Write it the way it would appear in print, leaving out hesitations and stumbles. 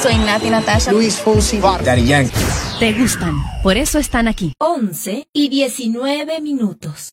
Soy Nati Natasha. Luis Fonsi. Daddy Yankee. Te gustan, por eso están aquí. 11:19.